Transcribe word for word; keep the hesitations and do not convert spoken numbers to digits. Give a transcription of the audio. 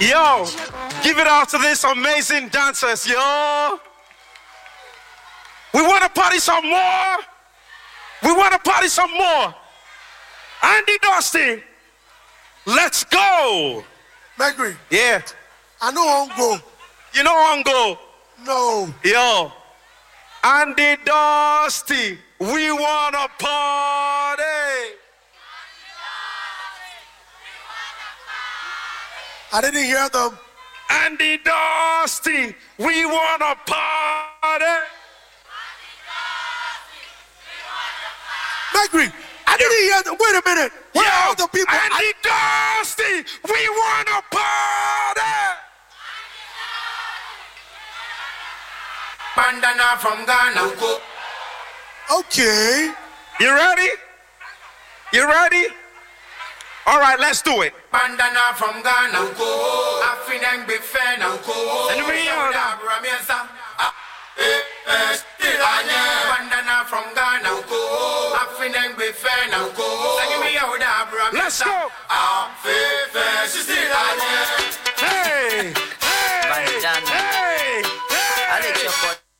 Yo, give it out to these amazing dancers, yo. We want to party some more. We want to party some more. Andy Dusty, let's go. Megri. Yeah. I know on go. You know on go. No. Yo. Andy Dusty, we want to party. I didn't hear them. Andy Dusty, we want to party. Megri, I didn't hear them. Wait a minute. Where Yo, are all the people? Andy I... Dusty, we want to party. Bandana from Ghana. Okay. You ready? You ready? All right, let's do it. Bandana from Ghana. African be fan. Bandana from Ghana. African be fan. Let's go.